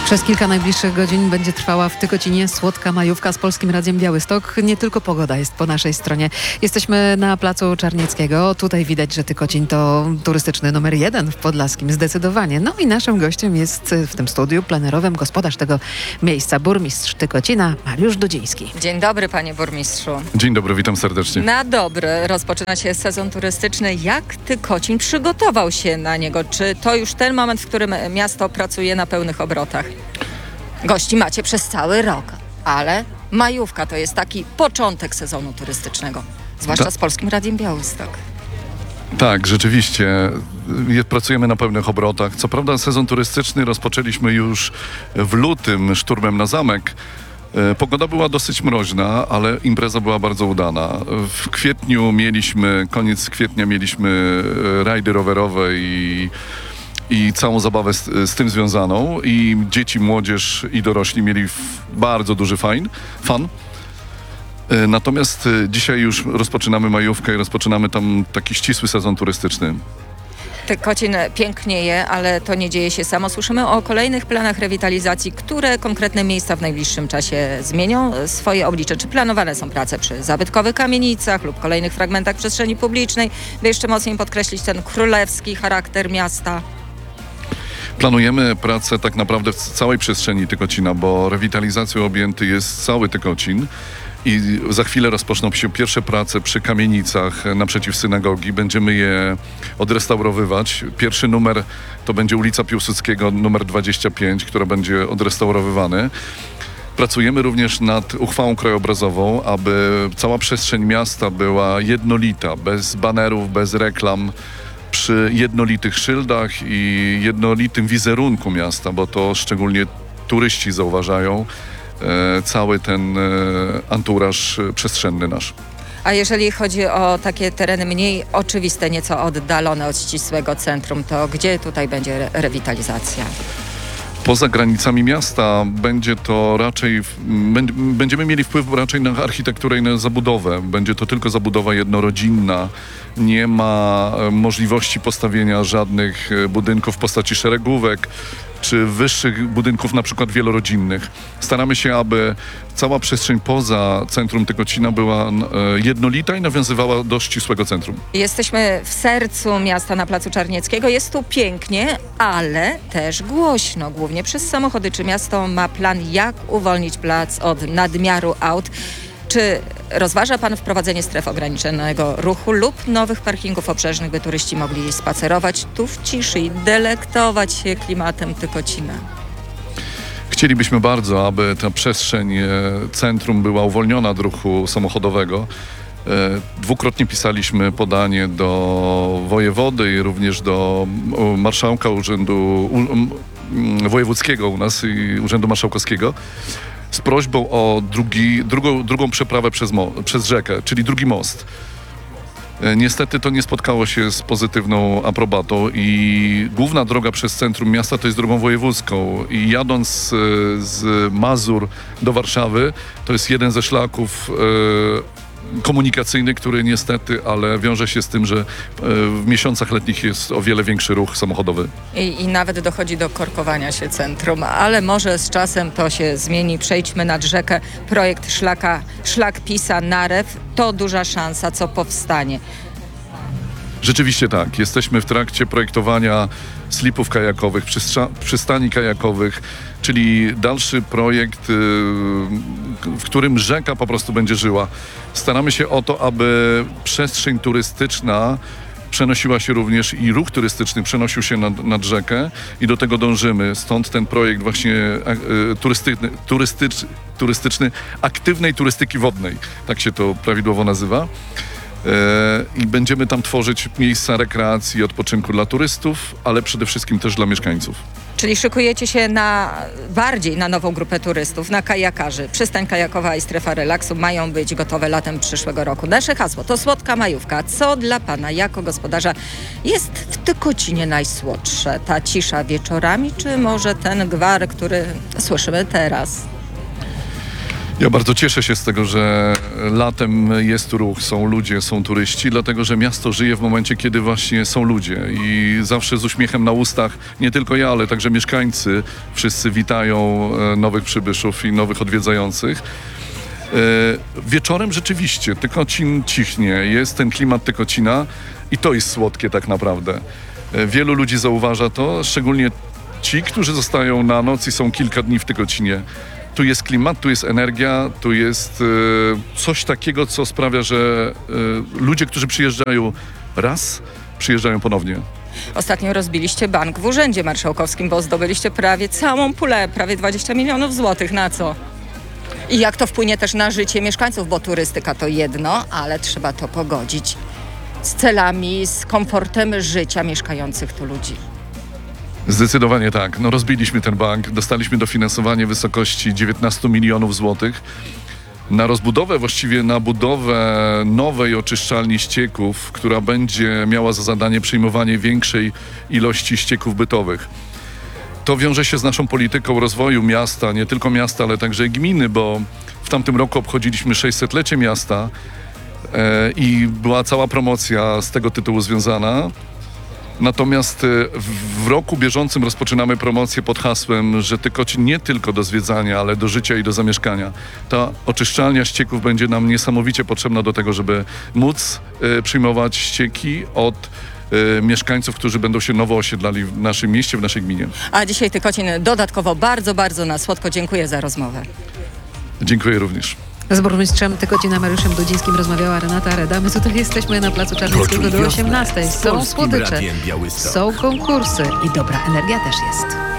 Przez kilka najbliższych godzin będzie trwała w Tykocinie słodka majówka z Polskim Radiem Białystok. Nie tylko pogoda jest po naszej stronie. Jesteśmy na placu Czarnieckiego. Tutaj widać, że Tykocin to turystyczny numer 1 w Podlaskim, zdecydowanie. No i naszym gościem jest w tym studiu plenerowym gospodarz tego miejsca, burmistrz Tykocina, Mariusz Dudziński. Dzień dobry, panie burmistrzu. Dzień dobry, witam serdecznie. Na dobre rozpoczyna się sezon turystyczny. Jak Tykocin przygotował się na niego? Czy to już ten moment, w którym miasto pracuje na pełnych obrotach? Gości macie przez cały rok, ale majówka to jest taki początek sezonu turystycznego, zwłaszcza z Polskim Radiem Białystok. Tak, rzeczywiście. Pracujemy na pełnych obrotach. Co prawda sezon turystyczny rozpoczęliśmy już w lutym szturmem na zamek. Pogoda była dosyć mroźna, ale impreza była bardzo udana. W kwietniu koniec kwietnia mieliśmy rajdy rowerowe i całą zabawę z tym związaną. I dzieci, młodzież i dorośli mieli bardzo duży fan. Natomiast dzisiaj już rozpoczynamy majówkę i rozpoczynamy tam taki ścisły sezon turystyczny. Tykocin pięknieje, ale to nie dzieje się samo. Słyszymy o kolejnych planach rewitalizacji, które konkretne miejsca w najbliższym czasie zmienią swoje oblicze. Czy planowane są prace przy zabytkowych kamienicach lub kolejnych fragmentach przestrzeni publicznej, by jeszcze mocniej podkreślić ten królewski charakter miasta? Planujemy pracę tak naprawdę w całej przestrzeni Tykocina, bo rewitalizacją objęty jest cały Tykocin. I za chwilę rozpoczną się pierwsze prace przy kamienicach naprzeciw synagogi. Będziemy je odrestaurowywać. Pierwszy numer to będzie ulica Piłsudskiego, numer 25, która będzie odrestaurowywany. Pracujemy również nad uchwałą krajobrazową, aby cała przestrzeń miasta była jednolita, bez banerów, bez reklam, przy jednolitych szyldach i jednolitym wizerunku miasta, bo to szczególnie turyści zauważają cały ten anturaż przestrzenny nasz. A jeżeli chodzi o takie tereny mniej oczywiste, nieco oddalone od ścisłego centrum, to gdzie tutaj będzie rewitalizacja? Poza granicami miasta będziemy mieli wpływ raczej na architekturę i na zabudowę. Będzie to tylko zabudowa jednorodzinna. Nie ma możliwości postawienia żadnych budynków w postaci szeregówek czy wyższych budynków, na przykład wielorodzinnych. Staramy się, aby cała przestrzeń poza centrum Tykocina była jednolita i nawiązywała do ścisłego centrum. Jesteśmy w sercu miasta na placu Czarnieckiego. Jest tu pięknie, ale też głośno, głównie przez samochody. Czy miasto ma plan, jak uwolnić plac od nadmiaru aut? Czy rozważa pan wprowadzenie stref ograniczonego ruchu lub nowych parkingów obrzeżnych, by turyści mogli spacerować tu w ciszy i delektować się klimatem Tykocina? Chcielibyśmy bardzo, aby ta przestrzeń centrum była uwolniona od ruchu samochodowego. Dwukrotnie pisaliśmy podanie do wojewody i również do marszałka Urzędu Wojewódzkiego u nas i Urzędu Marszałkowskiego z prośbą o drugą przeprawę przez rzekę, czyli drugi most. Niestety to nie spotkało się z pozytywną aprobatą i główna droga przez centrum miasta to jest drogą wojewódzką i jadąc z Mazur do Warszawy to jest jeden ze szlaków komunikacyjny, który niestety, ale wiąże się z tym, że w miesiącach letnich jest o wiele większy ruch samochodowy. I nawet dochodzi do korkowania się centrum, ale może z czasem to się zmieni. Przejdźmy nad rzekę. Projekt Szlak Pisa-Narew to duża szansa, co powstanie. Rzeczywiście tak. Jesteśmy w trakcie projektowania slipów kajakowych, przystani kajakowych, czyli dalszy projekt, w którym rzeka po prostu będzie żyła. Staramy się o to, aby przestrzeń turystyczna przenosiła się również i ruch turystyczny przenosił się nad rzekę i do tego dążymy. Stąd ten projekt właśnie turystyczny, aktywnej turystyki wodnej, tak się to prawidłowo nazywa. I będziemy tam tworzyć miejsca rekreacji i odpoczynku dla turystów, ale przede wszystkim też dla mieszkańców. Czyli szykujecie się bardziej na nową grupę turystów, na kajakarzy. Przystań kajakowa i strefa relaksu mają być gotowe latem przyszłego roku. Nasze hasło to słodka majówka. Co dla pana jako gospodarza jest w Tykocinie najsłodsze? Ta cisza wieczorami, czy może ten gwar, który słyszymy teraz? Ja bardzo cieszę się z tego, że latem jest tu ruch, są ludzie, są turyści, dlatego że miasto żyje w momencie, kiedy właśnie są ludzie i zawsze z uśmiechem na ustach, nie tylko ja, ale także mieszkańcy, wszyscy witają nowych przybyszów i nowych odwiedzających. Wieczorem rzeczywiście Tykocin cichnie, jest ten klimat Tykocina i to jest słodkie tak naprawdę. Wielu ludzi zauważa to, szczególnie ci, którzy zostają na noc i są kilka dni w Tykocinie. Tu jest klimat, tu jest energia, tu jest coś takiego, co sprawia, że ludzie, którzy przyjeżdżają raz, przyjeżdżają ponownie. Ostatnio rozbiliście bank w Urzędzie Marszałkowskim, bo zdobyliście prawie całą pulę, prawie 20 milionów złotych. Na co? I jak to wpłynie też na życie mieszkańców, bo turystyka to jedno, ale trzeba to pogodzić z celami, z komfortem życia mieszkających tu ludzi. Zdecydowanie tak. No, rozbiliśmy ten bank, dostaliśmy dofinansowanie w wysokości 19 milionów złotych na rozbudowę, właściwie na budowę nowej oczyszczalni ścieków, która będzie miała za zadanie przyjmowanie większej ilości ścieków bytowych. To wiąże się z naszą polityką rozwoju miasta, nie tylko miasta, ale także gminy, bo w tamtym roku obchodziliśmy 600-lecie miasta i była cała promocja z tego tytułu związana. Natomiast w roku bieżącym rozpoczynamy promocję pod hasłem, że Tykocin nie tylko do zwiedzania, ale do życia i do zamieszkania. Ta oczyszczalnia ścieków będzie nam niesamowicie potrzebna do tego, żeby móc przyjmować ścieki od mieszkańców, którzy będą się nowo osiedlali w naszym mieście, w naszej gminie. A dzisiaj Tykocin dodatkowo bardzo, bardzo na słodko. Dziękuję za rozmowę. Dziękuję również. Z burmistrzem Tykocina Mariuszem Dudzińskim rozmawiała Renata Reda. My tutaj jesteśmy na Placu Czarnieckiego do 18. Są słodycze, są konkursy i dobra energia też jest.